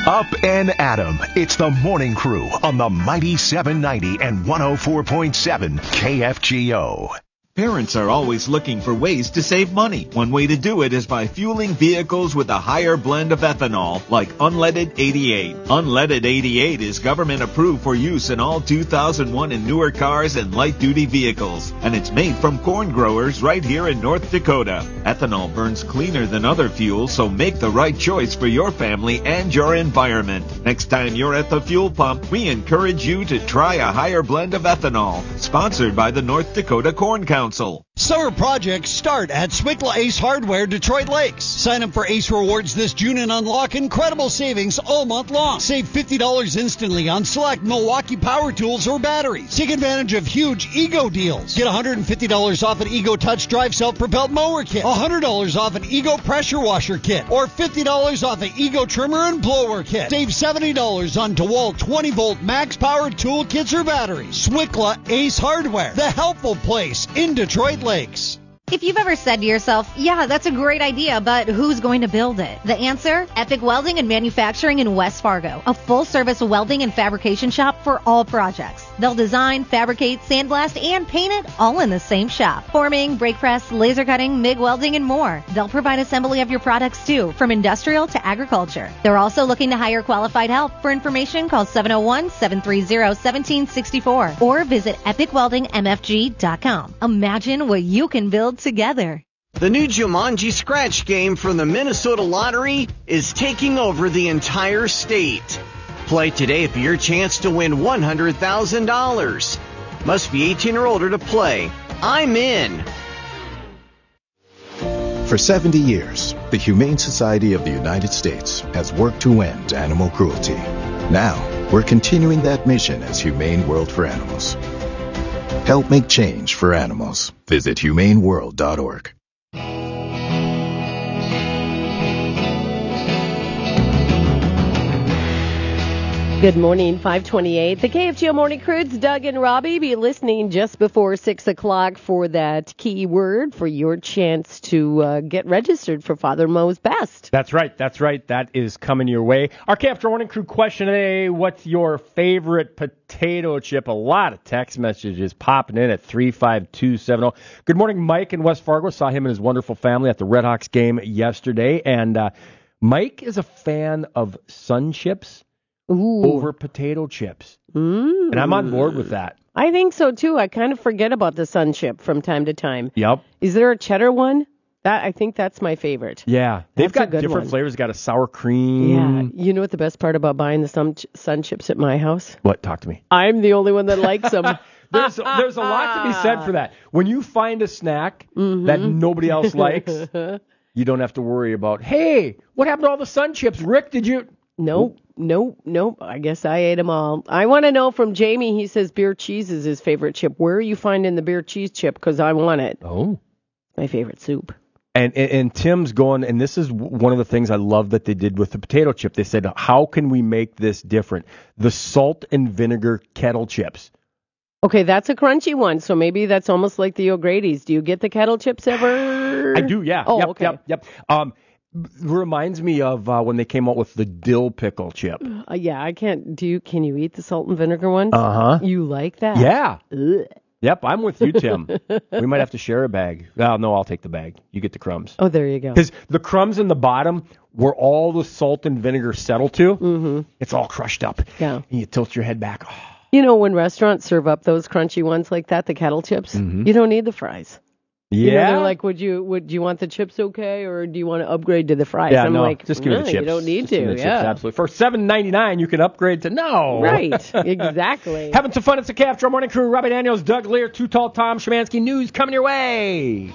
Up and Adam. It's the Morning Crew on the Mighty 790 and 104.7 KFGO. Parents are always looking for ways to save money. One way to do it is by fueling vehicles with a higher blend of ethanol, like Unleaded 88. Unleaded 88 is government approved for use in all 2001 and newer cars and light-duty vehicles, and it's made from corn growers right here in North Dakota. Ethanol burns cleaner than other fuels, so make the right choice for your family and your environment. Next time you're at the fuel pump, we encourage you to try a higher blend of ethanol. Sponsored by the North Dakota Corn Council. Summer projects start at Swickla Ace Hardware, Detroit Lakes. Sign up for Ace Rewards this June and unlock incredible savings all month long. Save $50 instantly on select Milwaukee power tools or batteries. Take advantage of huge Ego deals. Get $150 off an Ego Touch Drive self-propelled mower kit, $100 off an Ego pressure washer kit, or $50 off an Ego trimmer and blower kit. Save $70 on DeWalt 20-volt max power tool kits or batteries. Swickla Ace Hardware, the helpful place in Detroit Lakes. If you've ever said to yourself, yeah, that's a great idea, but who's going to build it? The answer? Epic Welding and Manufacturing in West Fargo, a full-service welding and fabrication shop for all projects. They'll design, fabricate, sandblast, and paint it all in the same shop. Forming, brake press, laser cutting, MIG welding, and more. They'll provide assembly of your products too, from industrial to agriculture. They're also looking to hire qualified help. For information, call 701-730-1764 or visit epicweldingmfg.com. Imagine what you can build together. The new Jumanji Scratch game from the Minnesota Lottery is taking over the entire state. Play today for your chance to win $100,000. Must be 18 or older to play. I'm in. For 70 years, the Humane Society of the United States has worked to end animal cruelty. Now, we're continuing that mission as Humane World for Animals. Help make change for animals. Visit humaneworld.org. Good morning, 528. The KFGO Morning Crew, Doug and Robbie. Be listening just before 6 o'clock for that key word for your chance to get registered for Father Mo's Best. That's right. That is coming your way. Our KFGO Morning Crew question today, what's your favorite potato chip? A lot of text messages popping in at 35270. Good morning, Mike in West Fargo. Saw him and his wonderful family at the Red Hawks game yesterday. And Mike is a fan of Sun Chips. Ooh. Over potato chips. And I'm on board with that. I think so, too. I kind of forget about the Sun Chip from time to time. Yep. Is there a cheddar one? I think that's my favorite. Yeah. They've got different flavors. Got a sour cream. Yeah. You know what the best part about buying the Sun Chips at my house? What? Talk to me. I'm the only one that likes them. There's a lot to be said for that. When you find a snack that nobody else likes, you don't have to worry about, hey, what happened to all the Sun Chips? Rick, did you... Nope. I guess I ate them all. I want to know from Jamie. He says beer cheese is his favorite chip. Where are you finding the beer cheese chip? Because I want it. Oh. My favorite soup. And Tim's going, and this is one of the things I love that they did with the potato chip. They said, how can we make this different? The salt and vinegar kettle chips. Okay, that's a crunchy one. So maybe that's almost like the O'Grady's. Do you get the kettle chips ever? I do, yeah. Oh, okay. Yep. Reminds me of when they came out with the dill pickle chip. Yeah, I can't. Can you eat the salt and vinegar ones? Uh-huh. You like that? Yeah. Ugh. Yep, I'm with you, Tim. We might have to share a bag. Well, no, I'll take the bag. You get the crumbs. Oh, there you go. Because the crumbs in the bottom, where all the salt and vinegar settle to, it's all crushed up. Yeah. And you tilt your head back. Oh. You know, when restaurants serve up those crunchy ones like that, the kettle chips, you don't need the fries. Yeah. You know, they're like, would you want the chips okay, or do you want to upgrade to the fries? Yeah, I'm like, just give me the chips. You don't need to. Chips, absolutely. For $7.99, you can upgrade to no. Right, exactly. Having some fun. It's the KFGO Morning Crew. Robbie Daniels, Doug Lear, Too Tall Tom Szymanski. News coming your way.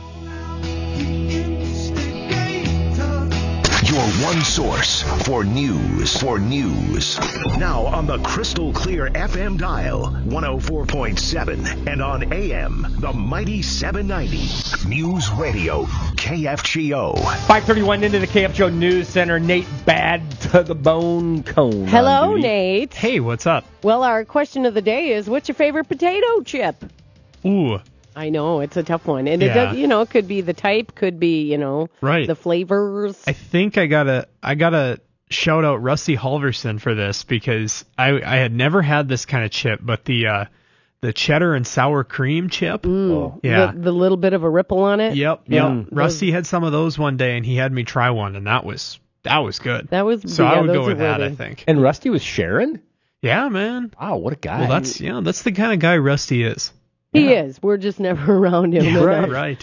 Your one source for news. Now on the crystal clear FM dial, 104.7, and on AM, the mighty 790. News Radio, KFGO. 5:31 into the KFGO News Center. Nate Bad to the Bone Cone. Hello, Nate. Hey, what's up? Well, our question of the day is, what's your favorite potato chip? Ooh. I know, it's a tough one. And yeah. It does, it could be the type, could be, right. the flavors. I think I gotta shout out Rusty Halverson for this because I had never had this kind of chip, but the cheddar and sour cream chip. Yeah. The little bit of a ripple on it. Yep. Rusty had some of those one day, and he had me try one, and that was good. I would go with that, I think. And Rusty was sharing? Yeah, man. Wow, what a guy. Well, that's the kind of guy Rusty is. He is. We're just never around him. Yeah, right.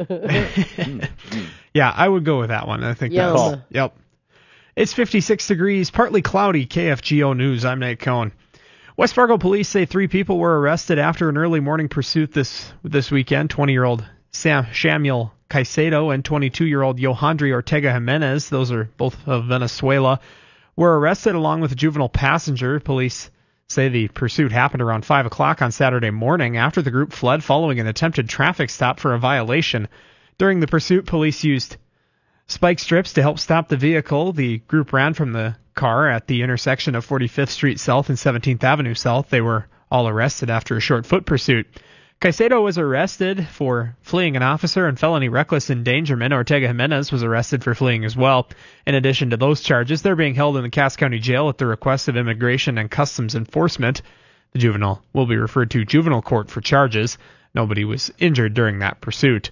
Yeah, I would go with that one. I think that's cool. Yep. It's 56 degrees, partly cloudy. KFGO News. I'm Nate Cohn. West Fargo police say 3 people were arrested after an early morning pursuit this weekend. 20-year-old Samuel Caicedo and 22-year-old Yohandri Ortega Jimenez, those are both of Venezuela, were arrested along with a juvenile passenger. Police say the pursuit happened around 5 o'clock on Saturday morning after the group fled following an attempted traffic stop for a violation. During the pursuit, police used spike strips to help stop the vehicle. The group ran from the car at the intersection of 45th Street South and 17th Avenue South. They were all arrested after a short foot pursuit. Caicedo was arrested for fleeing an officer and felony reckless endangerment. Ortega Jimenez was arrested for fleeing as well. In addition to those charges, they're being held in the Cass County Jail at the request of Immigration and Customs Enforcement. The juvenile will be referred to juvenile court for charges. Nobody was injured during that pursuit.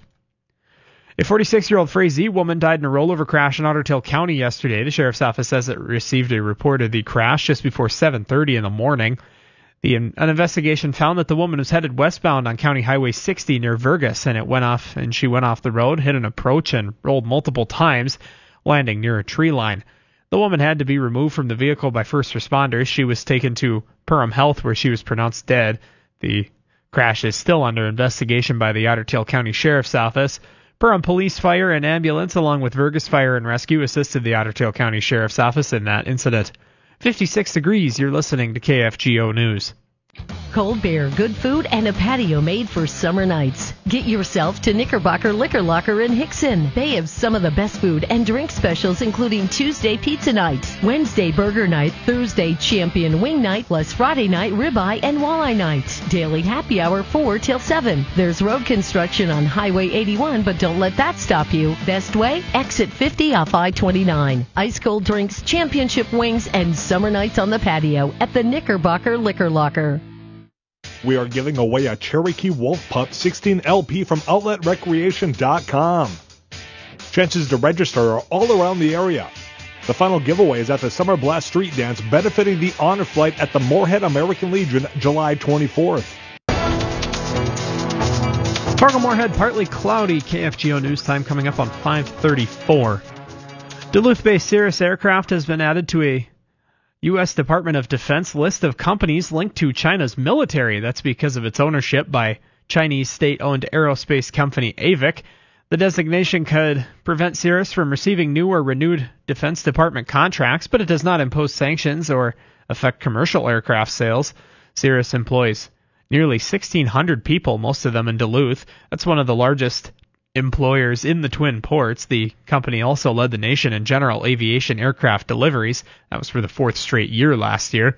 A 46-year-old Frazee woman died in a rollover crash in Otter Tail County yesterday. The sheriff's office says it received a report of the crash just before 7:30 in the morning. An investigation found that the woman was headed westbound on County Highway 60 near Vergas, and she went off the road, hit an approach, and rolled multiple times, landing near a tree line. The woman had to be removed from the vehicle by first responders. She was taken to Perham Health, where she was pronounced dead. The crash is still under investigation by the Otter Tail County Sheriff's Office. Perham Police, Fire, and Ambulance, along with Vergas Fire and Rescue, assisted the Otter Tail County Sheriff's Office in that incident. 56 degrees, you're listening to KFGO News. Cold beer, good food, and a patio made for summer nights. Get yourself to Knickerbocker Liquor Locker in Hickson. They have some of the best food and drink specials, including Tuesday pizza night, Wednesday burger night, Thursday champion wing night, plus Friday night ribeye and walleye night. Daily happy hour 4 till 7. There's road construction on Highway 81, but don't let that stop you. Best way? Exit 50 off I-29. Ice cold drinks, championship wings, and summer nights on the patio at the Knickerbocker Liquor Locker. We are giving away a Cherokee Wolf Pup 16 LP from OutletRecreation.com. Chances to register are all around the area. The final giveaway is at the Summer Blast Street Dance, benefiting the Honor Flight at the Moorhead American Legion, July 24th. Fargo-Moorhead, partly cloudy. KFGO News Time coming up on 5:34. Duluth-based Cirrus Aircraft has been added to a U.S. Department of Defense list of companies linked to China's military. That's because of its ownership by Chinese state-owned aerospace company AVIC. The designation could prevent Cirrus from receiving new or renewed Defense Department contracts, but it does not impose sanctions or affect commercial aircraft sales. Cirrus employs nearly 1,600 people, most of them in Duluth. That's one of the largest employers in the Twin Ports. The company also led the nation in general aviation aircraft deliveries. That was for the 4th straight year last year.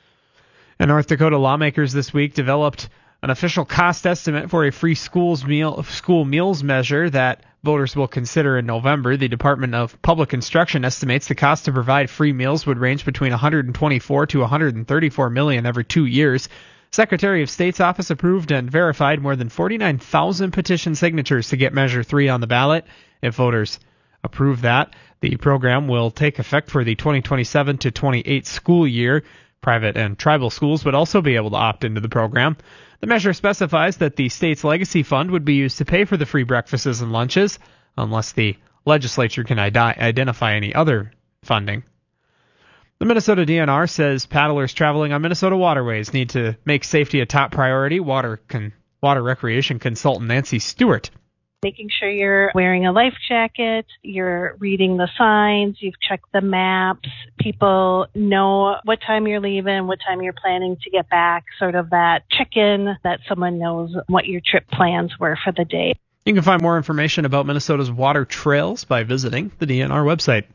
And North Dakota lawmakers this week developed an official cost estimate for a free school meals measure that voters will consider in November. The Department of Public Instruction estimates the cost to provide free meals would range between $124 to $134 million every 2 years. Secretary of State's office approved and verified more than 49,000 petition signatures to get Measure 3 on the ballot. If voters approve that, the program will take effect for the 2027 to 28 school year. Private and tribal schools would also be able to opt into the program. The measure specifies that the state's legacy fund would be used to pay for the free breakfasts and lunches, unless the legislature can identify any other funding. The Minnesota DNR says paddlers traveling on Minnesota waterways need to make safety a top priority. Water recreation consultant Nancy Stewart. Making sure you're wearing a life jacket, you're reading the signs, you've checked the maps, people know what time you're leaving, what time you're planning to get back, sort of that check-in that someone knows what your trip plans were for the day. You can find more information about Minnesota's water trails by visiting the DNR website.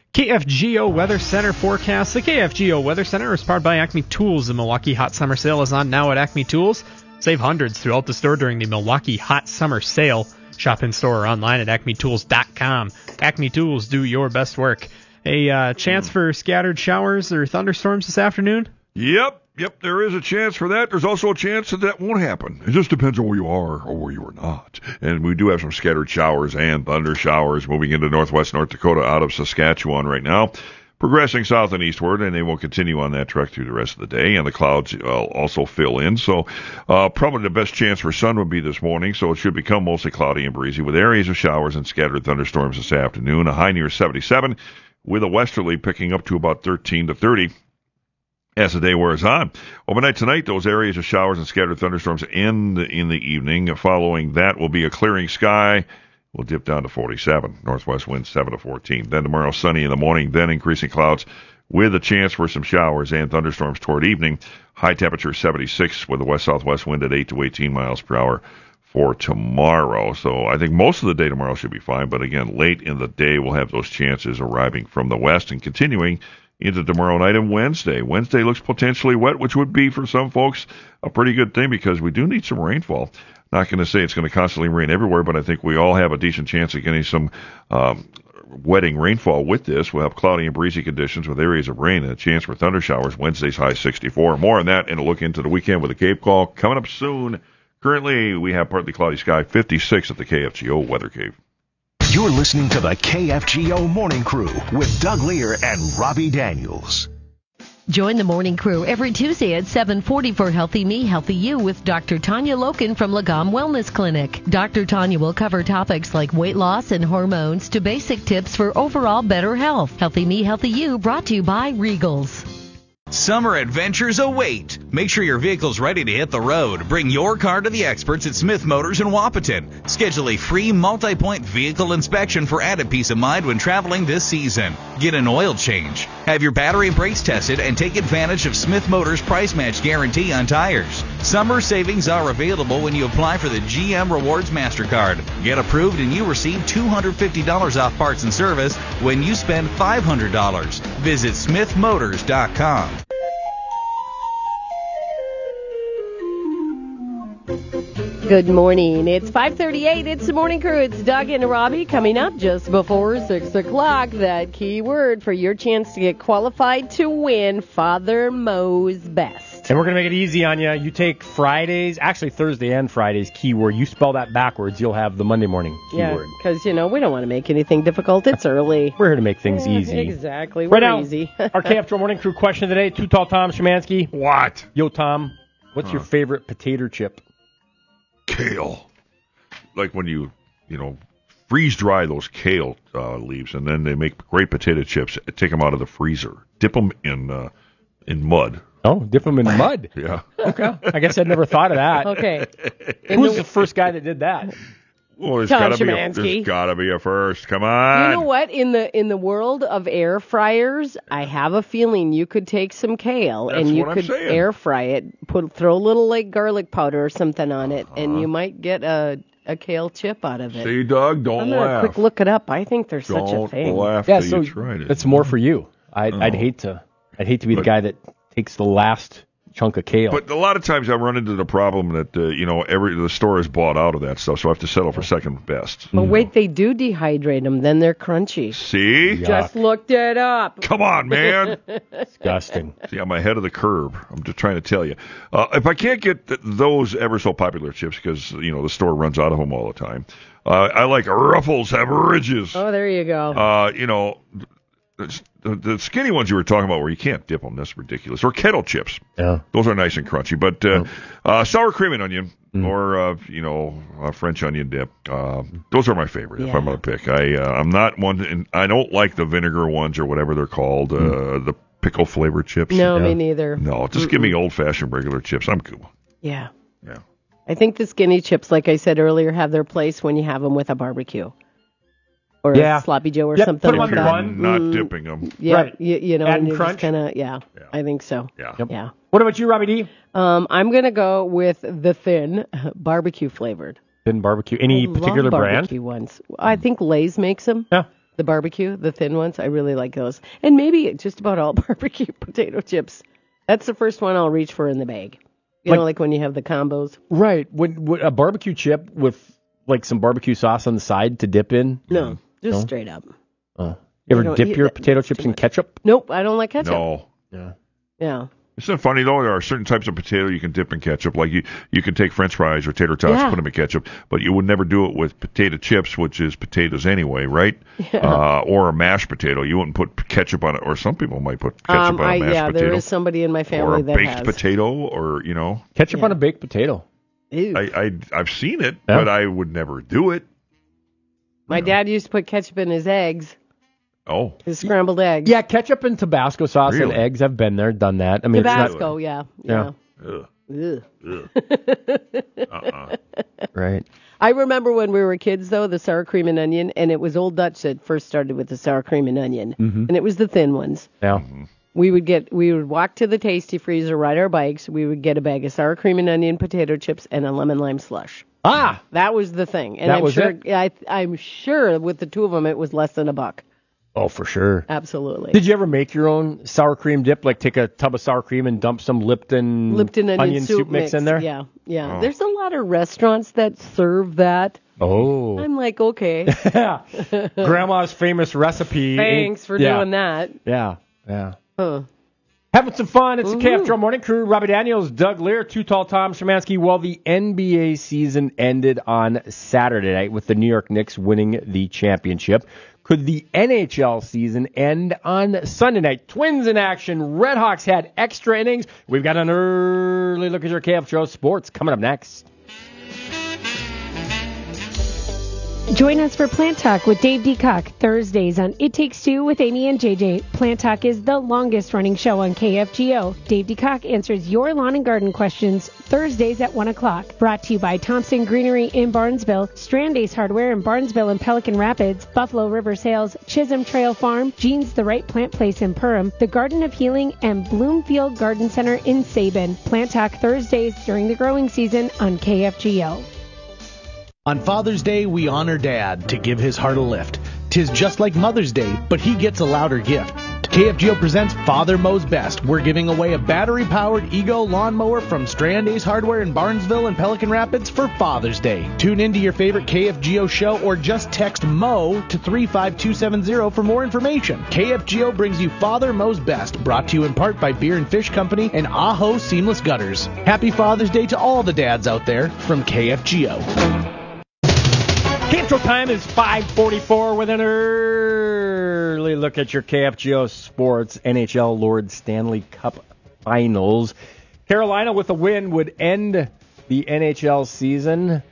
KFGO Weather Center forecast. The KFGO Weather Center is powered by Acme Tools. The Milwaukee Hot Summer Sale is on now at Acme Tools. Save hundreds throughout the store during the Milwaukee Hot Summer Sale. Shop in store or online at acmetools.com. Acme Tools, do your best work. A chance for scattered showers or thunderstorms this afternoon? Yep, there is a chance for that. There's also a chance that won't happen. It just depends on where you are or where you are not. And we do have some scattered showers and thunder showers moving into northwest North Dakota out of Saskatchewan right now, progressing south and eastward, and they will continue on that trek through the rest of the day, and the clouds also fill in. So probably the best chance for sun would be this morning, so it should become mostly cloudy and breezy with areas of showers and scattered thunderstorms this afternoon, a high near 77, with a westerly picking up to about 13 to 30. As the day wears on. Overnight tonight, those areas of showers and scattered thunderstorms end in the evening. Following that will be a clearing sky. We'll dip down to 47. Northwest winds 7 to 14. Then tomorrow, sunny in the morning, then increasing clouds with a chance for some showers and thunderstorms toward evening. High temperature 76 with a west-southwest wind at 8 to 18 miles per hour for tomorrow. So I think most of the day tomorrow should be fine. But again, late in the day, we'll have those chances arriving from the west and continuing into tomorrow night and Wednesday. Wednesday looks potentially wet, which would be for some folks a pretty good thing because we do need some rainfall. Not going to say it's going to constantly rain everywhere, but I think we all have a decent chance of getting some wetting rainfall with this. We'll have cloudy and breezy conditions with areas of rain and a chance for thunder showers. Wednesday's high 64. More on that and a look into the weekend with a Cave Call coming up soon. Currently, we have partly cloudy sky, 56 at the KFGO Weather Cave. You're listening to the KFGO Morning Crew with Doug Lear and Robbie Daniels. Join the Morning Crew every Tuesday at 7:40 for Healthy Me, Healthy You with Dr. Tanya Loken from Lagom Wellness Clinic. Dr. Tanya will cover topics like weight loss and hormones to basic tips for overall better health. Healthy Me, Healthy You brought to you by Regals. Summer adventures await. Make sure your vehicle's ready to hit the road. Bring your car to the experts at Smith Motors in Wapaton. Schedule a free multi-point vehicle inspection for added peace of mind when traveling this season. Get an oil change. Have your battery and brakes tested and take advantage of Smith Motors price match guarantee on tires. Summer savings are available when you apply for the GM Rewards MasterCard. Get approved and you receive $250 off parts and service when you spend $500. Visit smithmotors.com. Good morning. It's 5:38. It's the Morning Crew. It's Doug and Robbie coming up just before 6 o'clock. That key word for your chance to get qualified to win Father Mo's Best. And we're going to make it easy on you. You take Fridays, actually Thursday and Friday's keyword. You spell that backwards, you'll have the Monday morning keyword. Yeah, because, we don't want to make anything difficult. It's early. We're here to make things easy. Exactly. We're now, easy. Our KFGO Morning Crew question today, Too Tall Tom Szymanski. What? Yo, Tom, what's your favorite potato chip? Kale. Like when you freeze dry those kale leaves, and then they make great potato chips. Take them out of the freezer. Dip them in mud. Oh, dip them in mud. Yeah. Okay. I guess I'd never thought of that. Okay. Who's the first guy that did that? Well, there's Tom got to be a first. Come on. You know what? In the world of air fryers, I have a feeling you could take some kale and you could air fry it. Throw a little garlic powder or something on it, and you might get a kale chip out of it. See, Doug, don't laugh. I'm gonna quick look it up. I think there's such a thing. Don't laugh till you tried it. That's more for you. I'd hate to be the guy that takes the last chunk of kale. But a lot of times I run into the problem that the store is bought out of that stuff, so I have to settle for second best. But wait, they do dehydrate them, then they're crunchy. See? Just looked it up. Come on, man. Disgusting. See, I'm ahead of the curve. I'm just trying to tell you. If I can't get those ever so popular chips because the store runs out of them all the time, I like Ruffles Have Ridges. Oh, there you go. The skinny ones you were talking about where you can't dip them, that's ridiculous. Or kettle chips. Yeah. Those are nice and crunchy. But sour cream and onion or, French onion dip, those are my favorite if I'm going to pick. I'm not one, and I don't like the vinegar ones or whatever they're called, the pickle flavored chips. No, me neither. No, just give me old-fashioned regular chips. I'm cool. Yeah. Yeah. I think the skinny chips, like I said earlier, have their place when you have them with a barbecue. Or a sloppy Joe or something put them like on that. Not dipping them. Yeah, right. And you're crunch. just kind of, I think so. Yeah. Yep. Yeah. What about you, Robbie D? I'm going to go with the thin barbecue flavored. Thin barbecue. Any particular brand? Barbecue ones. I think Lay's makes them. Yeah. The barbecue, the thin ones. I really like those. And maybe just about all barbecue potato chips. That's the first one I'll reach for in the bag. You know, like when you have the combos. Right. Would a barbecue chip with like some barbecue sauce on the side to dip in? No. Just straight up. Oh. You ever dip your potato chips in ketchup? Nope, I don't like ketchup. No. Yeah. Isn't it funny, though? There are certain types of potato you can dip in ketchup. Like you can take French fries or tater tots, put them in ketchup, but you would never do it with potato chips, which is potatoes anyway, right? Yeah. Or a mashed potato. You wouldn't put ketchup on it, or some people might put ketchup on a mashed potato. There is somebody in my family that has. Or a baked potato, or, Ketchup on a baked potato. Ew. I've seen it, but I would never do it. My dad used to put ketchup in his eggs. Oh. His scrambled eggs. Yeah, ketchup and Tabasco sauce and eggs. I've been there, done that. I mean, Tabasco, it's not, yeah. Ugh. Right. I remember when we were kids, though, the sour cream and onion, and it was Old Dutch that first started with the sour cream and onion, and it was the thin ones. Yeah. We would walk to the Tasty Freezer, ride our bikes. We would get a bag of sour cream and onion potato chips and a lemon lime slush. That was the thing, and I'm sure with the two of them, it was less than $1. Oh, for sure. Absolutely. Did you ever make your own sour cream dip? Like take a tub of sour cream and dump some Lipton onion soup mix in there? Yeah. Oh. There's a lot of restaurants that serve that. Oh. I'm like, okay. Grandma's famous recipe. Thanks for doing that. Yeah. Huh. Having some fun. It's the KFGO Morning Crew. Robbie Daniels, Doug Lear, Too Tall Tom Szymanski. Well, the NBA season ended on Saturday night with the New York Knicks winning the championship. Could the NHL season end on Sunday night? Twins in action. Red Hawks had extra innings. We've got an early look at your KFGO Sports coming up next. Join us for Plant Talk with Dave DeCock, Thursdays on It Takes Two with Amy and JJ. Plant Talk is the longest running show on KFGO. Dave DeCock answers your lawn and garden questions Thursdays at 1 o'clock. Brought to you by Thompson Greenery in Barnesville, Strand Ace Hardware in Barnesville and Pelican Rapids, Buffalo River Sales, Chisholm Trail Farm, Jean's The Right Plant Place in Perham, the Garden of Healing, and Bloomfield Garden Center in Sabin. Plant Talk Thursdays during the growing season on KFGO. On Father's Day, we honor Dad to give his heart a lift. 'Tis just like Mother's Day, but he gets a louder gift. KFGO presents Father Mows Best. We're giving away a battery-powered Ego lawnmower from Strand Ace Hardware in Barnesville and Pelican Rapids for Father's Day. Tune into your favorite KFGO show or just text MO to 35270 for more information. KFGO brings you Father Mows Best, brought to you in part by Beer and Fish Company and Aho Seamless Gutters. Happy Father's Day to all the dads out there from KFGO. KFGO time is 5:44 with an early look at your KFGO Sports NHL Lord Stanley Cup Finals. Carolina with a win would end the NHL season,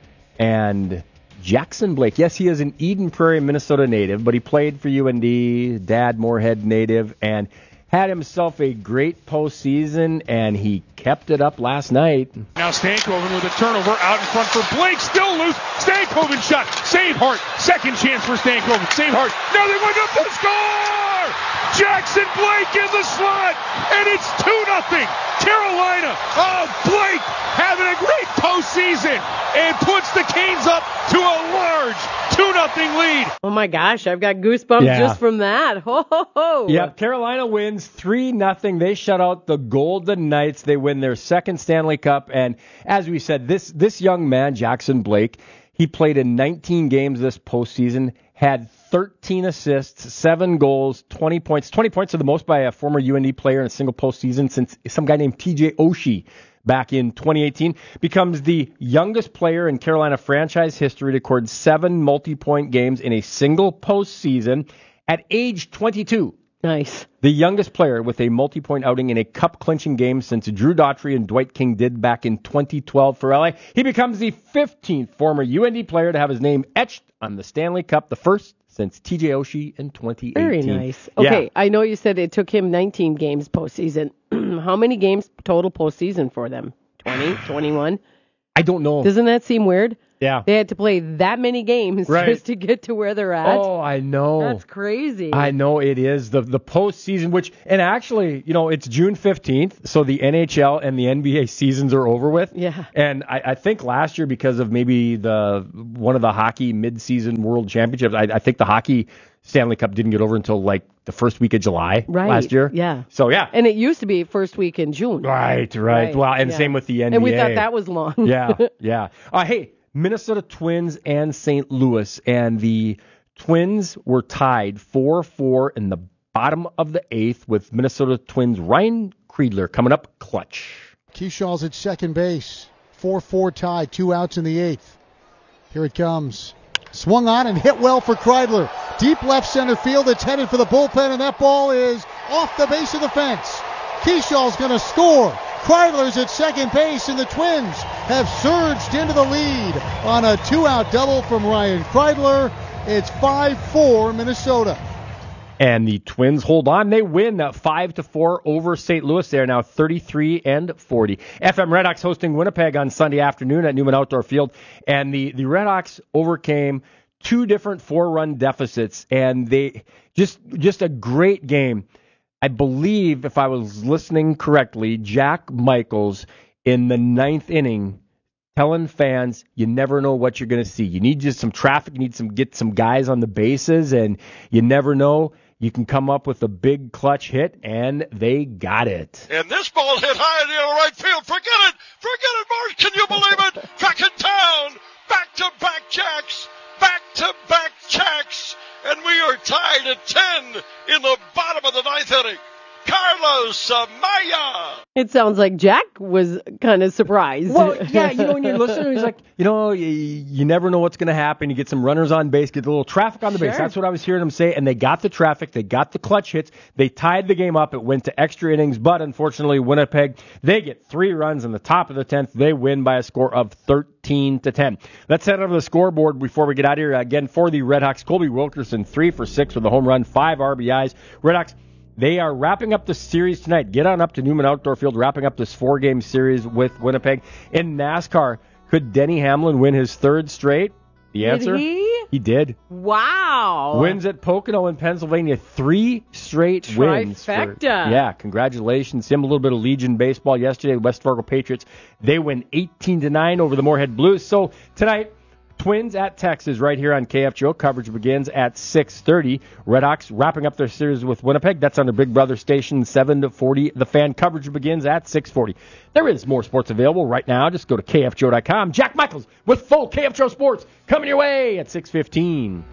and Jackson Blake, yes, he is an Eden Prairie, Minnesota native, but he played for UND, dad Moorhead native, and had himself a great postseason, and he kept it up last night. Now Stankoven with a turnover out in front for Blake, still loose. Stankoven shot, save Hart, second chance for Stankoven, save Hart. Now they went up to score! Jackson Blake in the slot, and it's 2-0. Carolina. Oh, Blake having a great postseason and puts the Canes up to a large 2-0 lead. Oh my gosh, I've got goosebumps just from that. Ho ho ho. Yep, Carolina wins 3-0. They shut out the Golden Knights. They win their second Stanley Cup, and as we said, this young man, Jackson Blake, he played in 19 games this postseason, had 13 assists, 7 goals, 20 points. 20 points are the most by a former UND player in a single postseason since some guy named TJ Oshie back in 2018. Becomes the youngest player in Carolina franchise history to record 7 multi-point games in a single postseason at age 22. Nice. The youngest player with a multi-point outing in a cup-clinching game since Drew Daughtry and Dwight King did back in 2012 for LA. He becomes the 15th former UND player to have his name etched on the Stanley Cup, the first since TJ Oshie in 2018. Very nice. Okay, I know you said it took him 19 games postseason. How many games total postseason for them? 20, 21? I don't know. Doesn't that seem weird? Yeah. They had to play that many games just to get to where they're at. Oh, I know. That's crazy. I know it is. The postseason, and actually, it's June 15th, so the NHL and the NBA seasons are over with. Yeah. And I think last year, because of maybe one of the hockey mid-season world championships, I think the hockey Stanley Cup didn't get over until like the first week of July last year. Yeah. So, yeah. And it used to be first week in June. Right. Well, and same with the NBA. And we thought that was long. Yeah. Hey, Minnesota Twins and St. Louis, and the Twins were tied 4-4 in the bottom of the 8th with Minnesota Twins Ryan Kreidler coming up clutch. Keyshaw's at second base. 4-4 tie, 2 outs in the 8th. Here it comes. Swung on and hit well for Kreidler. Deep left center field. It's headed for the bullpen, and that ball is off the base of the fence. Keyshaw's going to score. Kreidler's at second base, and the Twins have surged into the lead on a 2-out double from Ryan Kreidler. It's 5-4 Minnesota. And the Twins hold on. They win 5-4 over St. Louis. They are now 33-40. FM Redhawks hosting Winnipeg on Sunday afternoon at Newman Outdoor Field. And the Redhawks overcame 2 different 4-run deficits. And they just a great game. I believe, if I was listening correctly, Jack Michaels in the 9th inning telling fans, you never know what you're going to see. You need just some traffic. You need get some guys on the bases, and you never know. You can come up with a big clutch hit, and they got it. And this ball hit high in the right field. Forget it, Mark. Can you believe it? Track it down. Back-to-back jacks. Back-to-back jacks. And we are tied at 10 in the bottom of the 9th inning. Carlos Amaya. It sounds like Jack was kind of surprised. Well, yeah, when you're listening, he's like, you never know what's going to happen. You get some runners on base, get a little traffic on the base. That's what I was hearing him say. And they got the traffic. They got the clutch hits. They tied the game up. It went to extra innings. But unfortunately, Winnipeg, they get 3 runs in the top of the 10th. They win by a score of 13-10. Let's head over to the scoreboard before we get out of here. Again, for the Redhawks, Colby Wilkerson, 3 for 6 with a home run, 5 RBIs. Redhawks, they are wrapping up the series tonight. Get on up to Newman Outdoor Field, wrapping up this 4-game series with Winnipeg. In NASCAR, could Denny Hamlin win his 3rd straight? The answer? Did he? He did. Wow. Wins at Pocono in Pennsylvania. 3 straight wins. Trifecta. Congratulations to him. A little bit of Legion baseball yesterday. The West Fargo Patriots, they win 18-9 over the Moorhead Blues. So tonight, Twins at Texas right here on KFGO. Coverage begins at 6:30. Redhawks wrapping up their series with Winnipeg. That's on their Big Brother station, 7-40. The Fan coverage begins at 6:40. There is more sports available right now. Just go to KFGO.com. Jack Michaels with full KFGO Sports coming your way at 6:15.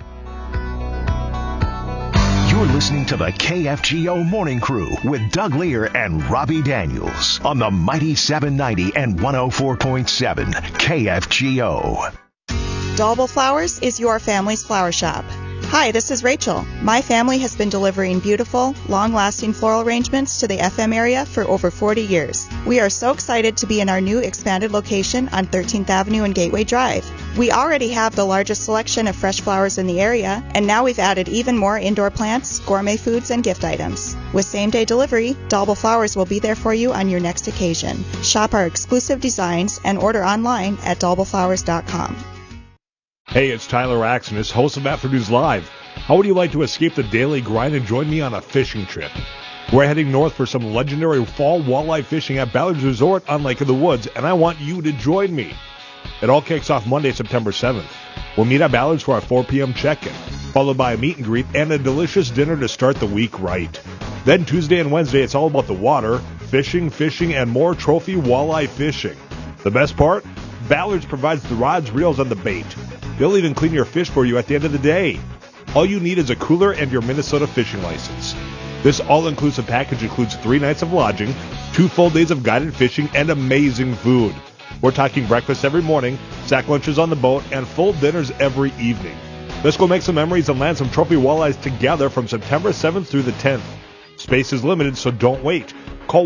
You're listening to the KFGO Morning Crew with Doug Lear and Robbie Daniels on the Mighty 790 and 104.7 KFGO. Dalbel Flowers is your family's flower shop. Hi, this is Rachel. My family has been delivering beautiful, long-lasting floral arrangements to the FM area for over 40 years. We are so excited to be in our new expanded location on 13th Avenue and Gateway Drive. We already have the largest selection of fresh flowers in the area, and now we've added even more indoor plants, gourmet foods, and gift items. With same-day delivery, Dalbel Flowers will be there for you on your next occasion. Shop our exclusive designs and order online at dalbelflowers.com. Hey, it's Tyler Axonis, host of Afternoons Live. How would you like to escape the daily grind and join me on a fishing trip? We're heading north for some legendary fall walleye fishing at Ballard's Resort on Lake of the Woods, and I want you to join me. It all kicks off Monday, September 7th. We'll meet at Ballard's for our 4 p.m. check-in, followed by a meet and greet and a delicious dinner to start the week right. Then Tuesday and Wednesday, it's all about the water, fishing, and more trophy walleye fishing. The best part? Ballard's provides the rods, reels, and the bait. They'll even clean your fish for you at the end of the day. All you need is a cooler and your Minnesota fishing license. This all-inclusive package includes 3 nights of lodging, 2 full days of guided fishing, and amazing food. We're talking breakfast every morning, sack lunches on the boat, and full dinners every evening. Let's go make some memories and land some trophy walleyes together from September 7th through the 10th. Space is limited, so don't wait. Call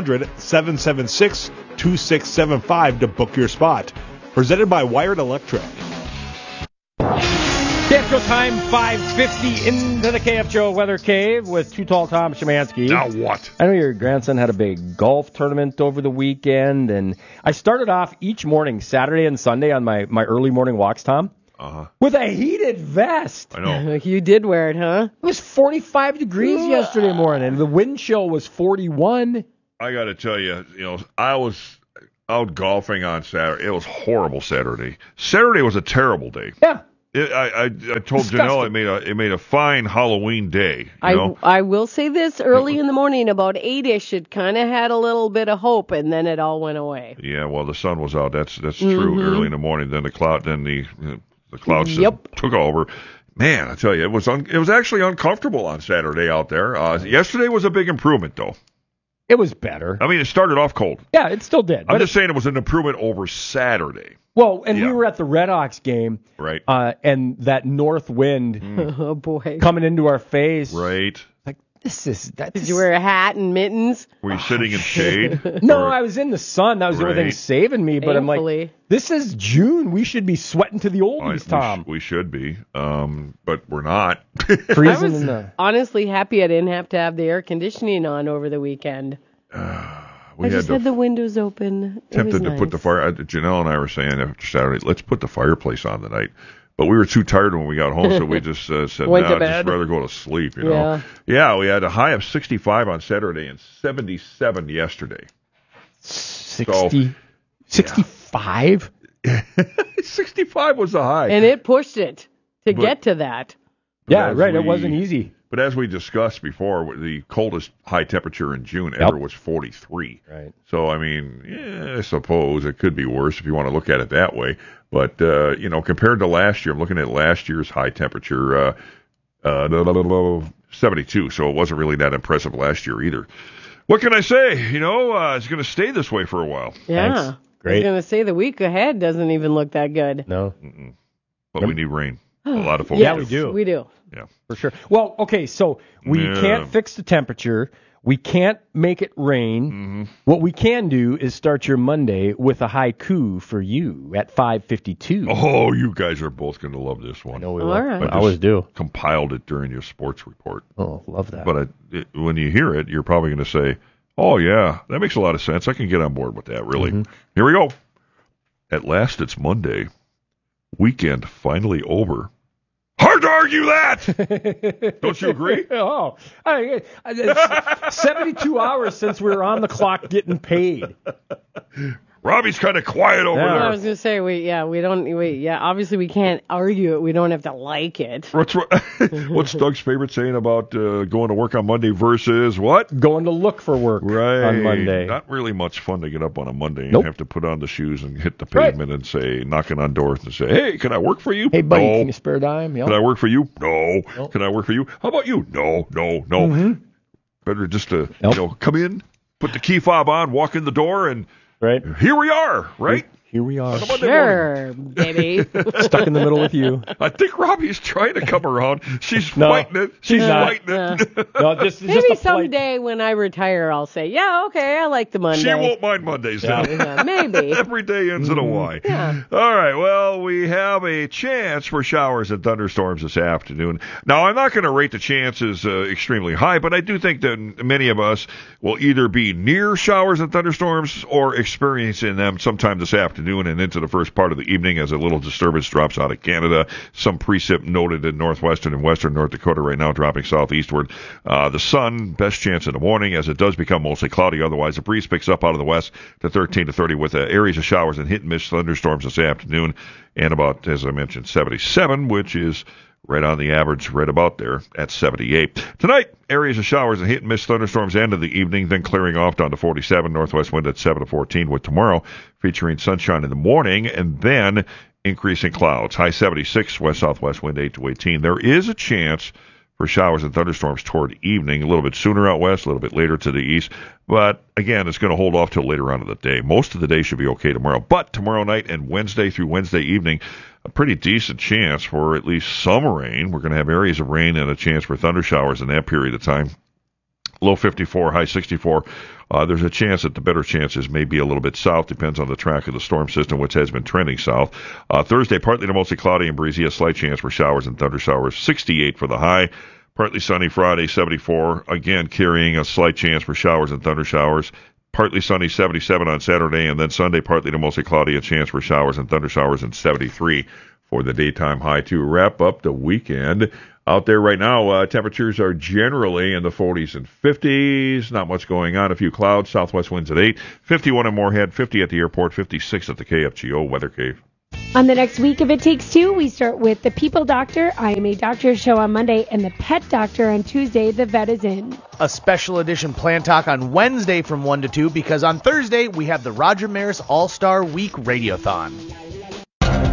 1-800-776-2675 to book your spot. Presented by Wired Electric. KFGO time, 5:50 into the KFGO Weather Cave with Too Tall Tom Szymanski. Now what? I know your grandson had a big golf tournament over the weekend, and I started off each morning, Saturday and Sunday, on my early morning walks, Tom, with a heated vest. I know. You did wear it, huh? It was 45 degrees yesterday morning, and the wind chill was 41. I got to tell you, I was out golfing on Saturday. It was horrible Saturday. Saturday was a terrible day. Yeah. I told Janelle it made a fine Halloween day. I will say this, early in the morning, about 8-ish, it kind of had a little bit of hope, and then it all went away. Yeah, well, the sun was out. That's true. Early in the morning, then the clouds took over. Man, I tell you, it was actually uncomfortable on Saturday out there. Yesterday was a big improvement, though. It was better. I mean, it started off cold. Yeah, it still did. I'm just saying it was an improvement over Saturday. Well, and we were at the Red Hawks game. Right. And that north wind Oh, boy. coming into our face. Right. Like, Did you wear a hat and mittens? Were you sitting in shade? No, I was in the sun. That was the only thing Right. saving me. But I'm Thankfully. like, this is June. We should be sweating to the oldies, Tom. We should be, but we're not. Freezing I in the... was honestly happy I didn't have to have the air conditioning on over the weekend. We I just had had the windows open. It was tempted to nice. put the fire. Janelle and I were saying after Saturday, let's put the fireplace on tonight. But we were too tired when we got home, so we just said, Went no, to I'd just bed. rather go to sleep, you know. Yeah, we had a high of 65 on Saturday and 77 yesterday. 65? 65 was the high. And it pushed it to But- get to that. Yeah, As right. It wasn't easy. But as we discussed before, the coldest high temperature in June ever was 43. Right. So, I mean, I suppose it could be worse if you want to look at it that way. But, compared to last year, I'm looking at last year's high temperature, 72. So it wasn't really that impressive last year either. What can I say? It's going to stay this way for a while. Yeah. Thanks. I was Great. going to say the week ahead doesn't even look that good. No. But we need rain. A lot of folks Yes, we do. We do. Yeah. For sure. Well, okay, so we Yeah. can't fix the temperature. We can't make it rain. Mm-hmm. What we can do is start your Monday with a haiku for you at 5:52. Oh, you guys are both going to love this one. I know we All will. right. I just always do. compiled it during your sports report. Oh, love that. But when you hear it, you're probably going to say, oh, yeah, that makes a lot of sense. I can get on board with that, really. Mm-hmm. Here we go. At last, it's Monday. Weekend finally over. Hard to argue that! Don't you agree? Oh, it's 72 hours since we were on the clock getting paid. Robbie's kind of quiet over I there. was going to say, obviously we can't argue it. We don't have to like it. What's Doug's favorite saying about going to work on Monday versus what? Going to look for work on Monday. Not really much fun to get up on a Monday and Nope. have to put on the shoes and hit the Right. pavement and say, knocking on doors and say, hey, can I work for you? Hey, buddy, No. can you spare a dime? Yep. Can I work for you? No. Nope. Can I work for you? How about you? No. Mm-hmm. Better just to come in, put the key fob on, walk in the door, and Right. here we are, right? Here we are. On a Monday morning. Sure, baby. Stuck in the middle with you. I think Robbie's trying to come around. She's No, fighting it. She's not. fighting it. No, just Maybe a polite- someday when I retire, I'll say, yeah, okay, I like the Monday. She won't mind Mondays now. Yeah, maybe. Every day ends in a Y. Yeah. All right, well, we have a chance for showers and thunderstorms this afternoon. Now, I'm not going to rate the chances extremely high, but I do think that many of us will either be near showers and thunderstorms or experiencing them sometime this afternoon and into the first part of the evening as a little disturbance drops out of Canada. Some precip noted in northwestern and western North Dakota right now, dropping southeastward. The sun, best chance in the morning as it does become mostly cloudy. Otherwise, the breeze picks up out of the west to 13 to 30 with areas of showers and hit and miss thunderstorms this afternoon. And about, as I mentioned, 77, which is right on the average, right about there at 78. Tonight, areas of showers and hit and miss thunderstorms end of the evening, then clearing off down to 47. Northwest wind at 7 to 14 with tomorrow featuring sunshine in the morning and then increasing clouds. High 76, west-southwest wind 8 to 18. There is a chance for showers and thunderstorms toward evening, a little bit sooner out west, a little bit later to the east. But, again, it's going to hold off till later on in the day. Most of the day should be okay tomorrow. But tomorrow night and Wednesday through Wednesday evening, a pretty decent chance for at least some rain. We're going to have areas of rain and a chance for thunder showers in that period of time. Low 54, high 64. There's a chance that the better chances may be a little bit south. Depends on the track of the storm system, which has been trending south. Thursday, partly to mostly cloudy and breezy. A slight chance for showers and thunder showers. 68 for the high. Partly sunny Friday, 74. Again, carrying a slight chance for showers and thunder showers. Partly sunny, 77 on Saturday. And then Sunday, partly to mostly cloudy. A chance for showers and thunder showers and 73 for the daytime high to wrap up the weekend. Out there right now, temperatures are generally in the 40s and 50s. Not much going on. A few clouds. Southwest winds at 8. 51 in Moorhead. 50 at the airport. 56 at the KFGO Weather Cave. On the next week of It Takes Two, we start with The People Doctor, I Am a Doctor show on Monday, and The Pet Doctor on Tuesday, The Vet is In. A special edition Plant Talk on Wednesday from 1 to 2 because on Thursday we have the Roger Maris All-Star Week Radiothon.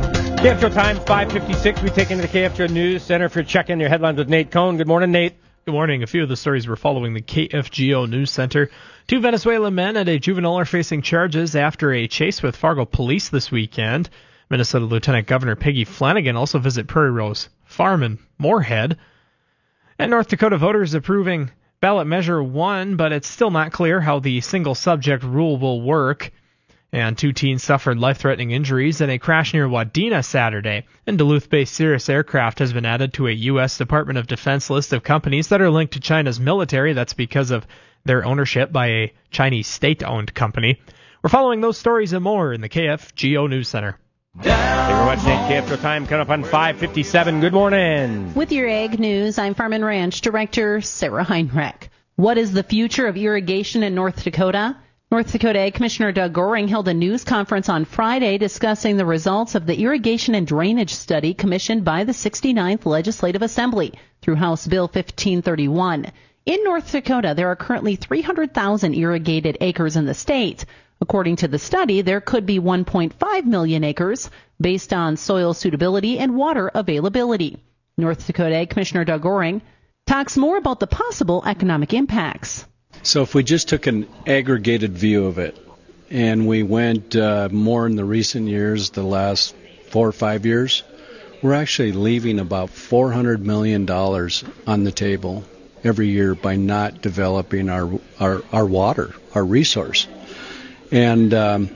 KFGO time, 5:56. We take into the KFGO News Center for check-in your headlines with Nate Cohn. Good morning, Nate. Good morning. A few of the stories we're following the KFGO News Center. 2 Venezuelan men and a juvenile are facing charges after a chase with Fargo police this weekend. Minnesota Lieutenant Governor Peggy Flanagan also visit Prairie Rose Farm in Moorhead. And North Dakota voters approving ballot measure 1, but it's still not clear how the single-subject rule will work. And 2 teens suffered life-threatening injuries in a crash near Wadena Saturday. And Duluth-based Cirrus Aircraft has been added to a U.S. Department of Defense list of companies that are linked to China's military. That's because of their ownership by a Chinese state-owned company. We're following those stories and more in the KFGO News Center. Thank you very much, Nate. KFGO time coming up on 5:57. Good morning. With your Ag News, I'm Farm and Ranch Director Sarah Heinrich. What is the future of irrigation in North Dakota? North Dakota Ag Commissioner Doug Goring held a news conference on Friday discussing the results of the irrigation and drainage study commissioned by the 69th Legislative Assembly through House Bill 1531. In North Dakota, there are currently 300,000 irrigated acres in the state. According to the study, there could be 1.5 million acres based on soil suitability and water availability. North Dakota Ag Commissioner Doug Goring talks more about the possible economic impacts. So if we just took an aggregated view of it and we went more in the recent years, the last 4 or 5 years, we're actually leaving about $400 million on the table every year by not developing our water, our resource. And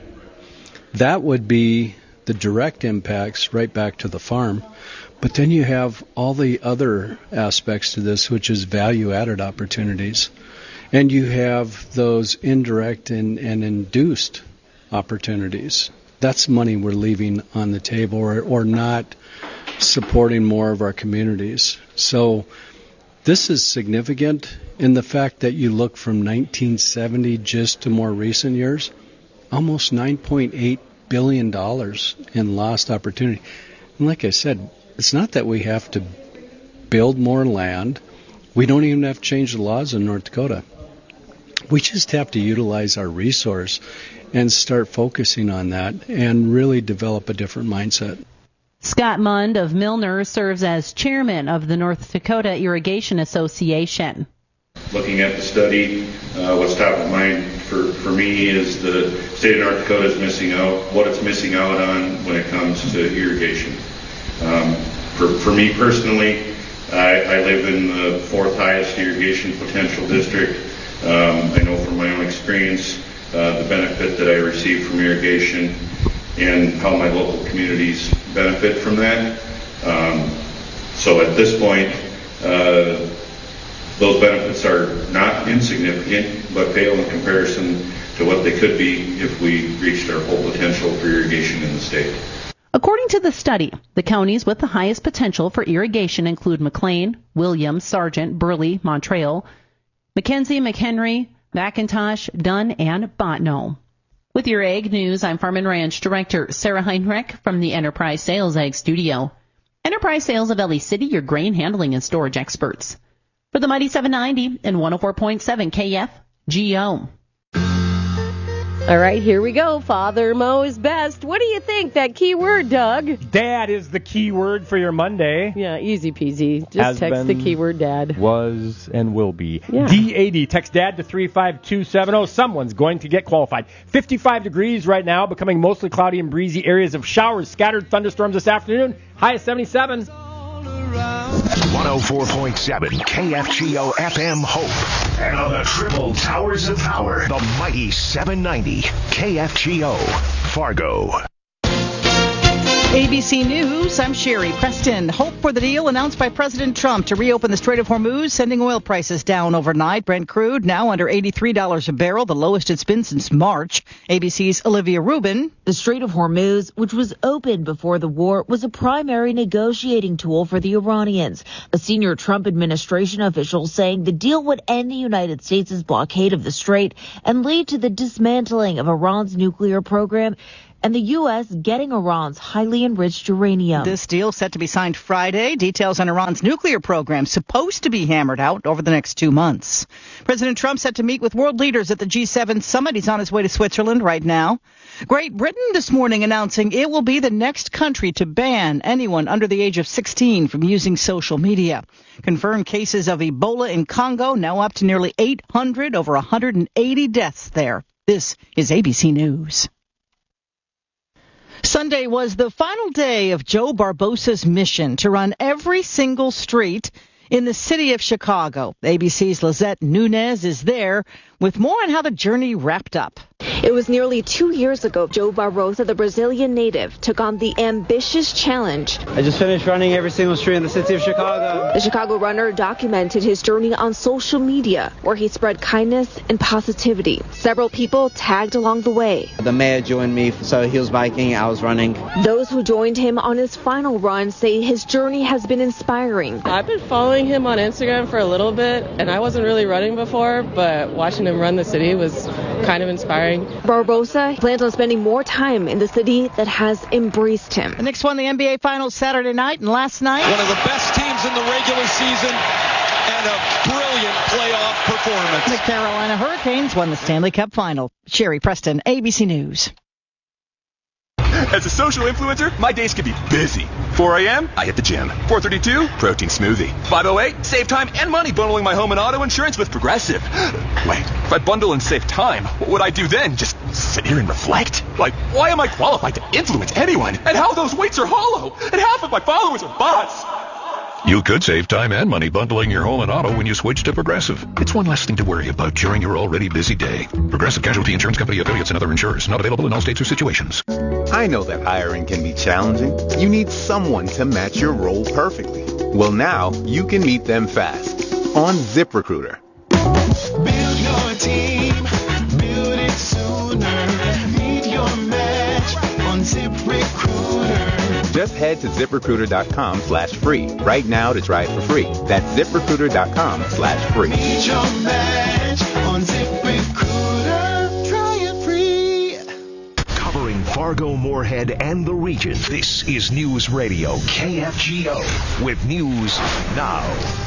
that would be the direct impacts right back to the farm. But then you have all the other aspects to this, which is value-added opportunities. And you have those indirect and induced opportunities. That's money we're leaving on the table or not supporting more of our communities. So this is significant in the fact that you look from 1970 just to more recent years, almost $9.8 billion in lost opportunity. And like I said, it's not that we have to build more land. We don't even have to change the laws in North Dakota. We just have to utilize our resource and start focusing on that and really develop a different mindset. Scott Mund of Milner serves as chairman of the North Dakota Irrigation Association. Looking at the study, what's top of mind for me is the state of North Dakota is missing out, what it's missing out on when it comes to irrigation. For me personally, I live in the 4th highest irrigation potential district. I know from my own experience the benefit that I receive from irrigation and how my local communities benefit from that. So at this point, those benefits are not insignificant, but pale in comparison to what they could be if we reached our full potential for irrigation in the state. According to the study, the counties with the highest potential for irrigation include McLean, Williams, Sargent, Burley, Montreal, McKenzie, McHenry, McIntosh, Dunn, and Botno. With your Ag News, I'm Farm and Ranch Director Sarah Heinrich from the Enterprise Sales Ag Studio. Enterprise Sales of LA City, your grain handling and storage experts. For the Mighty 790 and 104.7 KFGO. All right, here we go. Father Mo's best. What do you think? That key word, Doug? Dad is the key word for your Monday. Yeah, easy peasy. Just text the keyword dad. Was and will be. Yeah. DAD. Text dad to 35270. Someone's going to get qualified. 55 degrees right now, becoming mostly cloudy and breezy. Areas of showers, scattered thunderstorms this afternoon. High of 77. 104.7 KFGO FM Hope. And on the triple towers of power, the mighty 790 KFGO Fargo. ABC News, I'm Sherry Preston. Hope for the deal announced by President Trump to reopen the Strait of Hormuz, sending oil prices down overnight. Brent crude now under $83 a barrel, the lowest it's been since March. ABC's Olivia Rubin. The Strait of Hormuz, which was open before the war, was a primary negotiating tool for the Iranians. A senior Trump administration official saying the deal would end the United States' blockade of the strait and lead to the dismantling of Iran's nuclear program. and the U.S. getting Iran's highly enriched uranium. This deal set to be signed Friday. Details on Iran's nuclear program supposed to be hammered out over the next 2 months. President Trump set to meet with world leaders at the G7 summit. He's on his way to Switzerland right now. Great Britain this morning announcing it will be the next country to ban anyone under the age of 16 from using social media. Confirmed cases of Ebola in Congo now up to nearly 800, over 180 deaths there. This is ABC News. Sunday was the final day of Joe Barbosa's mission to run every single street in the city of Chicago. ABC's Lizette Nunez is there with more on how the journey wrapped up. It was nearly 2 years ago Joe Barbosa, the Brazilian native, took on the ambitious challenge. I just finished running every single street in the city of Chicago. The Chicago runner documented his journey on social media, where he spread kindness and positivity. Several people tagged along the way. The mayor joined me, so he was biking, I was running. Those who joined him on his final run say his journey has been inspiring. I've been following him on Instagram for a little bit, and I wasn't really running before, but watching him run the city was kind of inspiring. Barbosa plans on spending more time in the city that has embraced him. The Knicks won the NBA Finals Saturday night, and last night, one of the best teams in the regular season and a brilliant playoff performance. The Carolina Hurricanes won the Stanley Cup Final. Sherry Preston, ABC News. As a social influencer, my days can be busy. 4 a.m., I hit the gym. 4:32, protein smoothie. 5:08, save time and money bundling my home and auto insurance with Progressive. Wait, if I bundle and save time, what would I do then? Just sit here and reflect? Like, why am I qualified to influence anyone? And how those weights are hollow? And half of my followers are bots. You could save time and money bundling your home and auto when you switch to Progressive. It's one less thing to worry about during your already busy day. Progressive Casualty Insurance Company affiliates and other insurers. Not available in all states or situations. I know that hiring can be challenging. You need someone to match your role perfectly. Well, now you can meet them fast on ZipRecruiter. Build your team. Build it sooner. Meet your match on ZipRecruiter. Just head to ZipRecruiter.com/free right now to try it for free. That's ZipRecruiter.com/free. Meet your match on ZipRecruiter. Try it free. Covering Fargo, Moorhead, and the region, this is News Radio KFGO with News Now.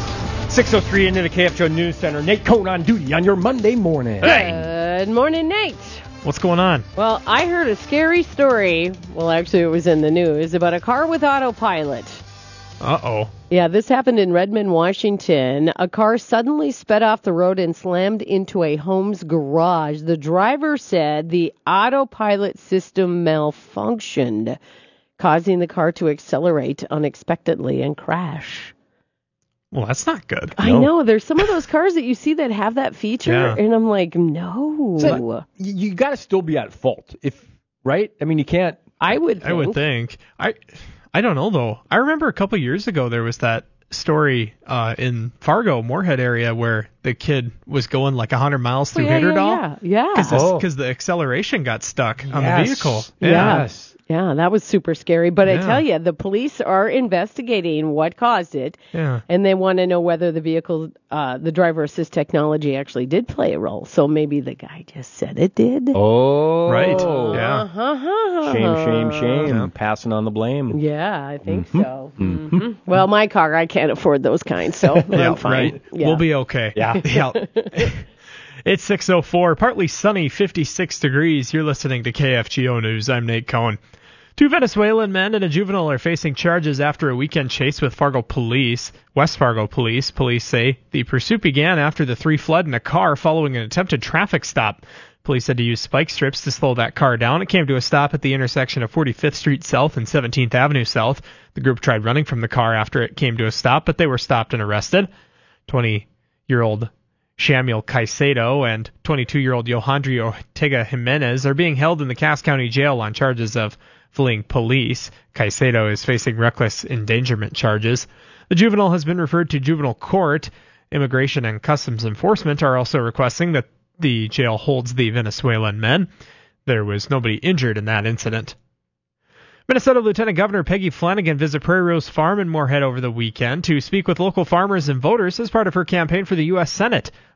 6:03 into the KFGO News Center. Nate Cohn on duty on your Monday morning. Good morning, Nate. What's going on? Well, I heard a scary story. Well, actually, it was in the news about a car with autopilot. Uh-oh. Yeah, this happened in Redmond, Washington. A car suddenly sped off the road and slammed into a home's garage. The driver said the autopilot system malfunctioned, causing the car to accelerate unexpectedly and crash. Well, that's not good. I know. There's some of those cars that you see that have that feature, Yeah. and I'm like, no. So, you got to still be at fault, right? I mean, you can't. I would think. I don't know, though. I remember a couple years ago there was that story in Fargo, Moorhead area, where the kid was going like 100 miles through Hitterdall. Yeah. Because the acceleration got stuck on the vehicle. Yes. Yeah, that was super scary. But I tell you, the police are investigating what caused it. Yeah. And they want to know whether the vehicle, the driver assist technology actually did play a role. So maybe the guy just said it did. Oh. Right. Yeah. Shame. Yeah. Passing on the blame. Yeah, I think so. Mm-hmm. Well, my car, I can't afford those kinds, so I'm fine. Right. Yeah. We'll be okay. Yeah. It's 6:04, partly sunny, 56 degrees. You're listening to KFGO News. I'm Nate Cohn. 2 Venezuelan men and a juvenile are facing charges after a weekend chase with West Fargo police. Police say the pursuit began after the three fled in a car following an attempted traffic stop. Police had to use spike strips to slow that car down. It came to a stop at the intersection of 45th Street South and 17th Avenue South. The group tried running from the car after it came to a stop, but they were stopped and arrested. 20-year-old Shamuel Caicedo and 22-year-old Yohandri Ortega Jimenez are being held in the Cass County Jail on charges of fleeing police. Caicedo is facing reckless endangerment charges. The juvenile has been referred to juvenile court. Immigration and Customs Enforcement are also requesting that the jail holds the Venezuelan men. There was nobody injured in that incident. Minnesota Lieutenant Governor Peggy Flanagan visited Prairie Rose Farm in Moorhead over the weekend to speak with local farmers and voters as part of her campaign for the U.S. Senate.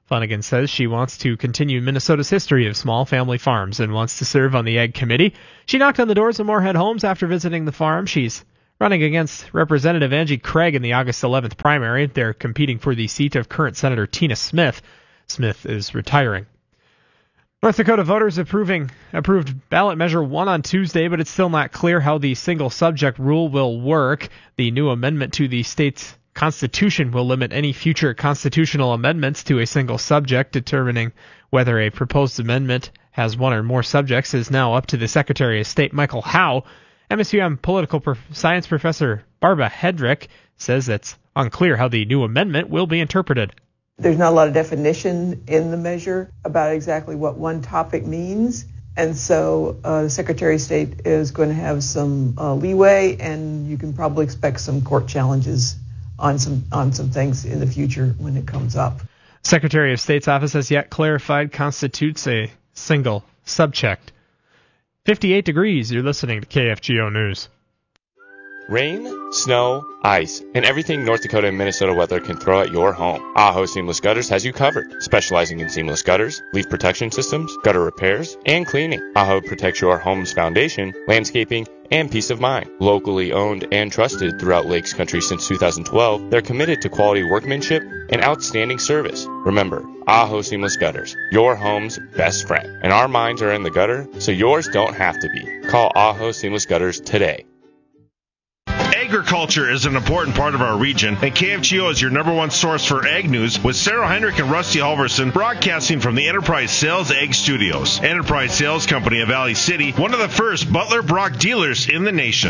Flanagan says she wants to continue Minnesota's history of small family farms and wants to serve on the Ag Committee. She knocked on the doors of Moorhead Homes after visiting the farm. She's running against Representative Angie Craig in the August 11th primary. They're competing for the seat of current Senator Tina Smith. Smith is retiring. North Dakota voters approved ballot measure 1 on Tuesday, but it's still not clear how the single subject rule will work. The new amendment to the state's constitution will limit any future constitutional amendments to a single subject. Determining whether a proposed amendment has one or more subjects is now up to the Secretary of State, Michael Howe. MSUM political science professor Barbara Hedrick says it's unclear how the new amendment will be interpreted. There's not a lot of definition in the measure about exactly what one topic means. And so the Secretary of State is going to have some leeway, and you can probably expect some court challenges on some things in the future when it comes up. Secretary of State's office has yet clarified constitutes a single subject. 58 degrees. You're listening to KFGO News. Rain, snow, ice, and everything North Dakota and Minnesota weather can throw at your home. Aho Seamless Gutters has you covered, specializing in seamless gutters, leaf protection systems, gutter repairs, and cleaning. Aho protects your home's foundation, landscaping, and peace of mind. Locally owned and trusted throughout Lakes Country since 2012, they're committed to quality workmanship and outstanding service. Remember, Aho Seamless Gutters, your home's best friend. And our minds are in the gutter, so yours don't have to be. Call Aho Seamless Gutters today. Agriculture is an important part of our region, and KFGO is your number one source for ag news, with Sarah Heinrich and Rusty Halverson broadcasting from the Enterprise Sales Ag Studios. Enterprise Sales Company of Valley City, one of the first Butler Brock dealers in the nation.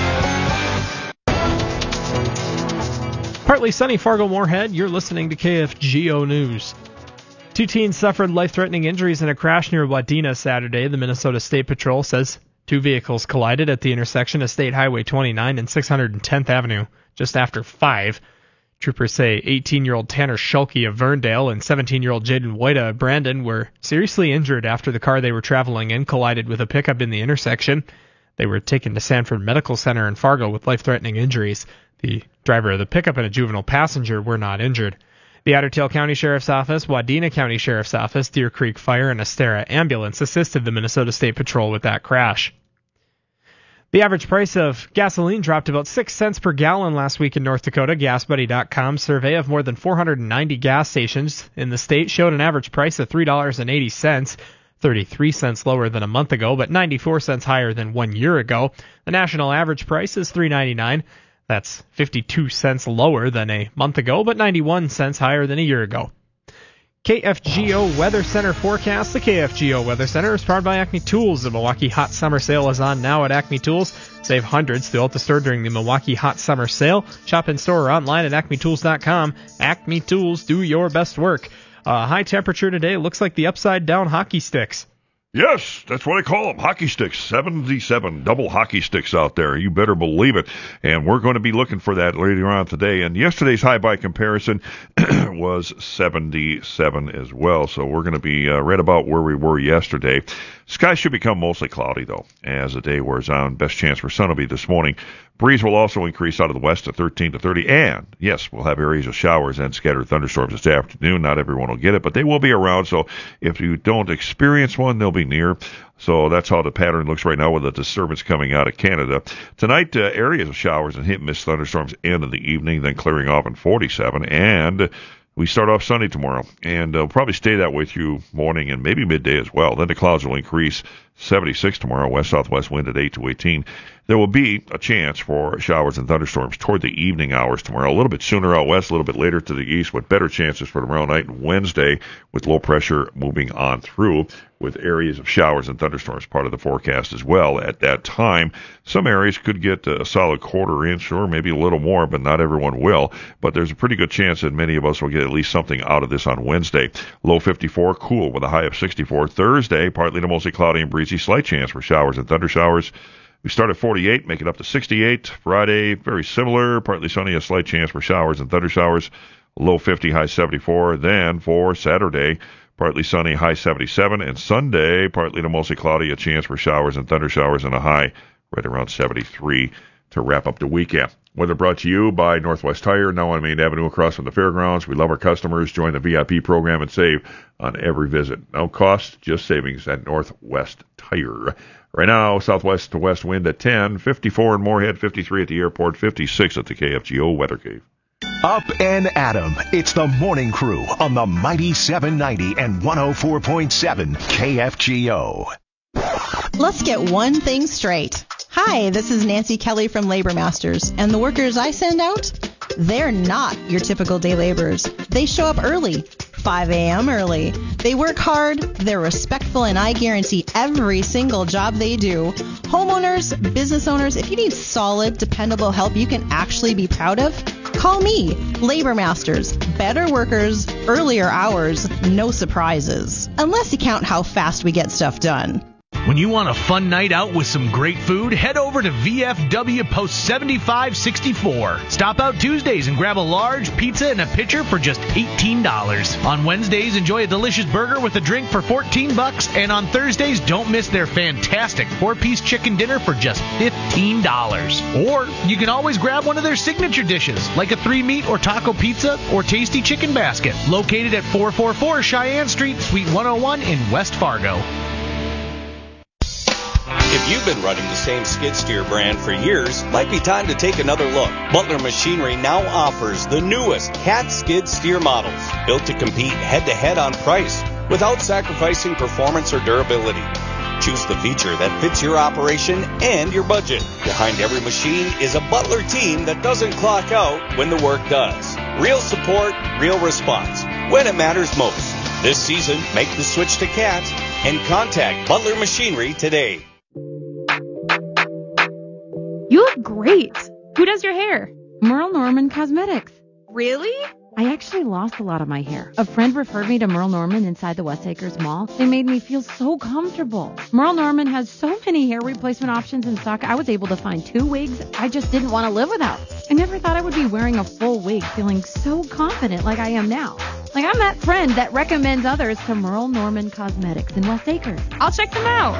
Partly sunny Fargo-Moorhead, you're listening to KFGO News. 2 teens suffered life-threatening injuries in a crash near Wadena Saturday. The Minnesota State Patrol says 2 vehicles collided at the intersection of State Highway 29 and 610th Avenue just after 5. Troopers say 18-year-old Tanner Schulke of Verndale and 17-year-old Jaden Wojda of Brandon were seriously injured after the car they were traveling in collided with a pickup in the intersection. They were taken to Sanford Medical Center in Fargo with life-threatening injuries. The driver of the pickup and a juvenile passenger were not injured. The Ottertail County Sheriff's Office, Wadena County Sheriff's Office, Deer Creek Fire, and Astera Ambulance assisted the Minnesota State Patrol with that crash. The average price of gasoline dropped about 6 cents per gallon last week in North Dakota. GasBuddy.com's survey of more than 490 gas stations in the state showed an average price of $3.80, 33 cents lower than a month ago, but 94 cents higher than 1 year ago. The national average price is $3.99. That's 52 cents lower than a month ago, but 91 cents higher than a year ago. KFGO Weather Center forecast. The KFGO Weather Center is powered by Acme Tools. The Milwaukee Hot Summer Sale is on now at Acme Tools. Save hundreds throughout the store during the Milwaukee Hot Summer Sale. Shop in store or online at acmetools.com. Acme Tools, do your best work. High temperature today. Looks like the upside down hockey sticks. Yes, that's what I call them, hockey sticks. 77 double hockey sticks out there. You better believe it. And we're going to be looking for that later on today. And yesterday's high by comparison was 77 as well. So we're going to be right about where we were yesterday. Skies should become mostly cloudy, though, as the day wears on. Best chance for sun will be this morning. Breeze will also increase out of the west to 13 to 30. And, yes, we'll have areas of showers and scattered thunderstorms this afternoon. Not everyone will get it, but they will be around. So if you don't experience one, they'll be near. So that's how the pattern looks right now with the disturbance coming out of Canada. Tonight, areas of showers and hit-and-miss thunderstorms end in the evening, then clearing off in 47. And we start off sunny tomorrow, and it'll probably stay that way through morning and maybe midday as well. Then the clouds will increase. 76 tomorrow, west-southwest wind at 8 to 18. There will be a chance for showers and thunderstorms toward the evening hours tomorrow. A little bit sooner out west, a little bit later to the east, with better chances for tomorrow night and Wednesday, with low pressure moving on through, with areas of showers and thunderstorms part of the forecast as well. At that time, some areas could get a solid quarter inch or maybe a little more, but not everyone will. But there's a pretty good chance that many of us will get at least something out of this on Wednesday. Low 54, cool with a high of 64. Thursday, partly to mostly cloudy and breezy, slight chance for showers and thunder showers. We start at 48, make it up to 68. Friday, very similar, partly sunny, a slight chance for showers and thunder showers. Low 50, high 74. Then for Saturday, partly sunny, high 77. And Sunday, partly to mostly cloudy, a chance for showers and thunder showers, and a high right around 73 to wrap up the weekend. Weather brought to you by Northwest Tire, now on Main Avenue across from the fairgrounds. We love our customers. Join the VIP program and save on every visit. No cost, just savings at Northwest Tire. Right now, southwest to west wind at 10, 54 in Moorhead, 53 at the airport, 56 at the KFGO Weather Cave. Up and Adam. It's the Morning Crew on the Mighty 790 and 104.7 KFGO. Let's get one thing straight. Hi, this is Nancy Kelly from Labor Masters, and the workers I send out, they're not your typical day laborers. They show up early, 5 a.m. early. They work hard, they're respectful, and I guarantee every single job they do. Homeowners, business owners, if you need solid, dependable help you can actually be proud of, call me, Labor Masters. Better workers, earlier hours, no surprises. Unless you count how fast we get stuff done. When you want a fun night out with some great food, head over to VFW Post 7564. Stop out Tuesdays and grab a large pizza and a pitcher for just $18. On Wednesdays, enjoy a delicious burger with a drink for $14. And on Thursdays, don't miss their fantastic 4-piece chicken dinner for just $15. Or you can always grab one of their signature dishes, like a 3-meat or taco pizza or tasty chicken basket, located at 444 Cheyenne Street, Suite 101 in West Fargo. If you've been running the same skid steer brand for years, might be time to take another look. Butler Machinery now offers the newest Cat skid steer models, built to compete head-to-head on price without sacrificing performance or durability. Choose the feature that fits your operation and your budget. Behind every machine is a Butler team that doesn't clock out when the work does. Real support, real response, when it matters most. This season, make the switch to Cat and contact Butler Machinery today. You look great. Who does your hair? Merle Norman Cosmetics. Really? I actually lost a lot of my hair. A friend referred me to Merle Norman inside the West Acres Mall. They made me feel so comfortable. Merle Norman has so many hair replacement options in stock. I was able to find 2 wigs I just didn't want to live without. I never thought I would be wearing a full wig feeling so confident like I am now. Like I'm that friend that recommends others to Merle Norman Cosmetics in West Acres. I'll check them out.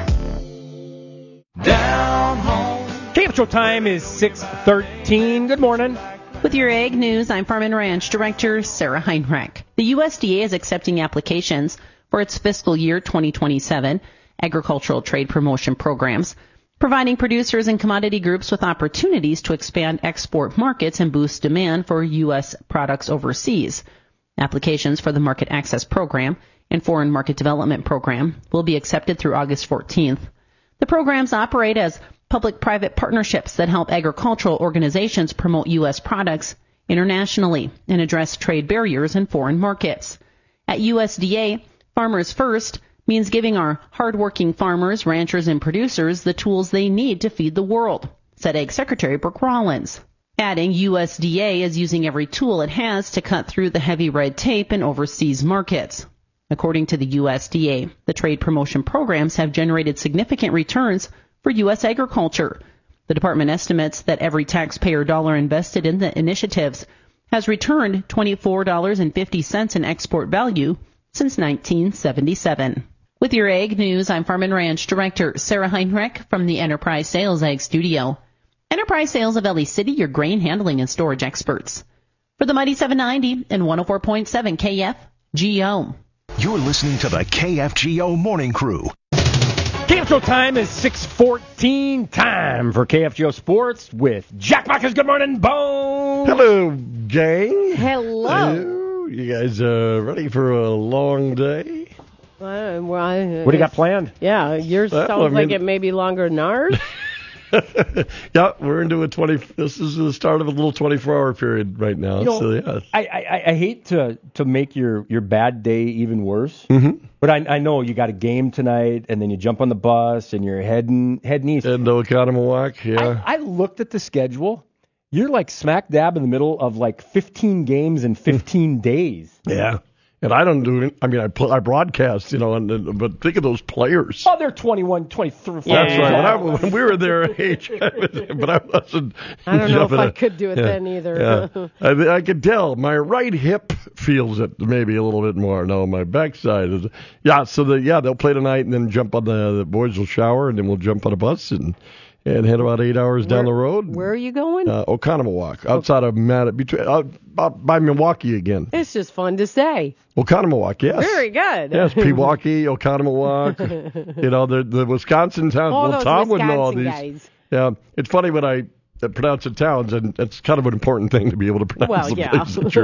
Down home. KFGO time is 6:13. Good morning. With your Ag News, I'm Farm and Ranch Director Sarah Heinrich. The USDA is accepting applications for its fiscal year 2027 agricultural trade promotion programs, providing producers and commodity groups with opportunities to expand export markets and boost demand for U.S. products overseas. Applications for the Market Access Program and Foreign Market Development Program will be accepted through August 14th. The programs operate as public-private partnerships that help agricultural organizations promote U.S. products internationally and address trade barriers in foreign markets. At USDA, Farmers First means giving our hardworking farmers, ranchers, and producers the tools they need to feed the world, said Ag Secretary Brooke Rollins. Adding, USDA is using every tool it has to cut through the heavy red tape in overseas markets. According to the USDA, the trade promotion programs have generated significant returns for U.S. agriculture. The department estimates that every taxpayer dollar invested in the initiatives has returned $24.50 in export value since 1977. With your Ag News, I'm Farm and Ranch Director Sarah Heinrich from the Enterprise Sales Ag Studio. Enterprise Sales of LA City, your grain handling and storage experts. For the Mighty 790 and 104.7 KFGO. You're listening to the KFGO Morning Crew. KFGO time is 6:14. Time for KFGO Sports with Jack Bacchus. Good morning, Bone. Hello, gang. Hello. You guys ready for a long day? What do you got planned? Yeah, yours sounds like it may be longer than ours. Yeah, we're into this is the start of a little 24-hour period right now. So yeah. I hate to make your bad day even worse, but I know you got a game tonight, and then you jump on the bus, and you're heading east. Heading to Oconomowoc, yeah. I looked at the schedule. You're like smack dab in the middle of like 15 games in 15 days. Yeah. And I don't do it. I mean, I broadcast, but think of those players. Oh, they're 21, 23. Yeah. That's right. When we were their age, but I wasn't. I don't know if I could do it then either. Yeah. I could tell. My right hip feels it maybe a little bit more. No, my backside is. Yeah, so they'll play tonight and then jump on the boys will shower and then we'll jump on a bus and and head about 8 hours down the road. Where are you going? Oconomowoc, outside of by Milwaukee again. It's just fun to say. Oconomowoc, yes. Very good. Yes, Pewaukee, Oconomowoc. The Wisconsin towns. All well, those Tom Wisconsin would know all these. guys. Yeah, it's funny when I pronounce the towns, and it's kind of an important thing to be able to pronounce the places.